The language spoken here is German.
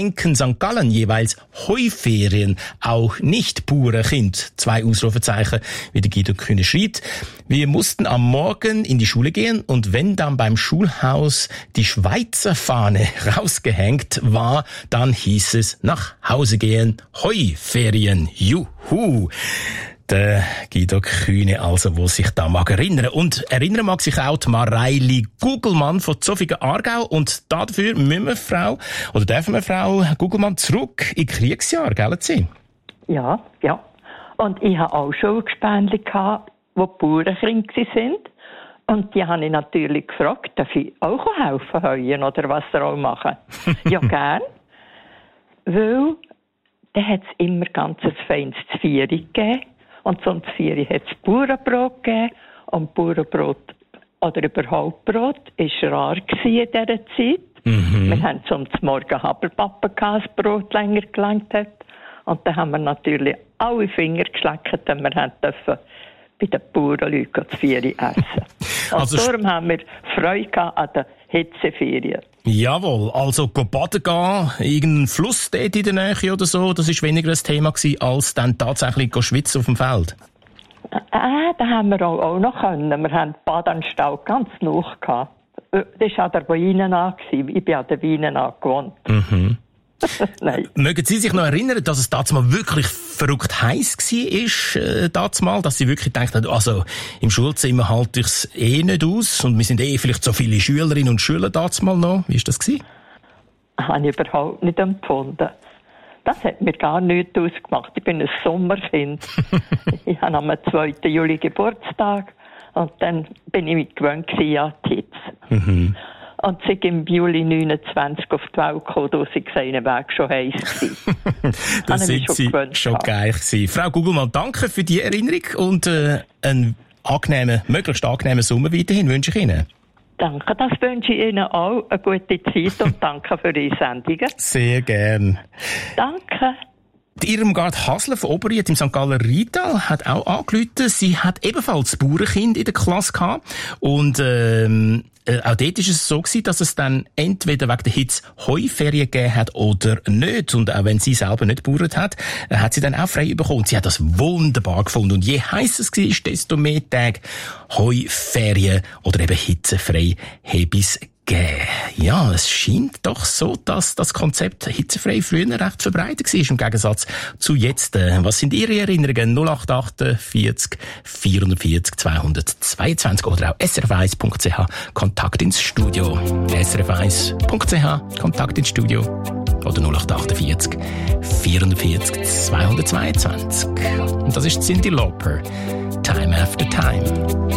Grenken, St. Gallen jeweils Heuferien, auch nicht pure Kind. 2 Ausrufezeichen, wie der Guido Kühne schreibt. Wir mussten am Morgen in die Schule gehen und wenn dann beim Schulhaus die Schweizer Fahne rausgehängt war, dann hieß es nach Hause gehen. Heuferien, juhu! Der Guido Kühne also, wo sich da mag erinnern. Und erinnern mag sich auch die Mareili Gugelmann von Zofingen-Aargau. Und dafür müssen wir dürfen wir Frau Gugelmann zurück in Kriegsjahr, gell Sie? Ja. Und ich hatte auch Schulgespänli, die Bauernkinder sind. Und die habe ich natürlich gefragt, darf ich auch helfen heuen oder was sie auch machen? Ja, gern. Weil, da hat es immer ganz ein feines Zvieri gegeben. Und zum Zvieri hat es Bauernbrot gegeben. Und Bauernbrot oder überhaupt Brot war rar in dieser Zeit. Wir haben zum Morgen Haberpappen gehabt, das Brot länger gelangt hat. Und dann haben wir natürlich alle Finger geschleckt, wenn wir dürfen bei den Bauernleuten das Zvieri essen. Und darum haben wir Freude an den Hitzeferien. Jawohl, also baden gehen, irgendein Fluss dort in der Nähe oder so, das war weniger ein Thema gewesen, als dann tatsächlich schwitzen auf dem Feld. Da haben wir auch noch können. Wir haben die Badanstalt ganz nah gehabt. Das war an der Wiener. Ich bin an der Wiener gewohnt. Nein. Mögen Sie sich noch erinnern, dass es damals wirklich verrückt heiß war, dass Sie wirklich gedacht haben, also im Schulzimmer halte ich es nicht aus und wir sind vielleicht so viele Schülerinnen und Schüler damals noch. Wie war das gewesen? Habe ich überhaupt nicht empfunden. Das hat mir gar nichts ausgemacht. Ich bin ein Sommerkind. Ich habe am 2. Juli Geburtstag und dann bin ich mich gewöhnt an die Hitze. Und sie im Juli 29 auf die Welt gekommen, da sie gesehen Weg schon heiß gewesen. Das sind Sie schon geil gewesen. Frau Gugelmann, danke für die Erinnerung und einen möglichst angenehmen Sommer weiterhin wünsche ich Ihnen. Danke, das wünsche ich Ihnen auch. Eine gute Zeit und danke für Ihre Sendungen. Sehr gern. Danke. Die Irmgard Hasler von Oberried im St. Galler Rheintal hat auch angerufen. Sie hat ebenfalls Bauernkind in der Klasse gehabt. Und auch dort war es so gewesen, dass es dann entweder wegen der Hitze Heuferien gegeben hat oder nicht. Und auch wenn sie selber nicht gebauert hat, hat sie dann auch frei bekommen. Sie hat das wunderbar gefunden. Und je heisser es war, desto mehr Tage Heuferien oder eben hitzefrei habe es gegeben. Ja, es scheint doch so, dass das Konzept hitzefrei früher recht verbreitet war, im Gegensatz zu jetzt. Was sind Ihre Erinnerungen? 0848 440 222 oder auch srf1.ch Kontakt ins Studio. srf1.ch Kontakt ins Studio oder 0848 440 222. Und das ist Cyndi Lauper. Time After Time.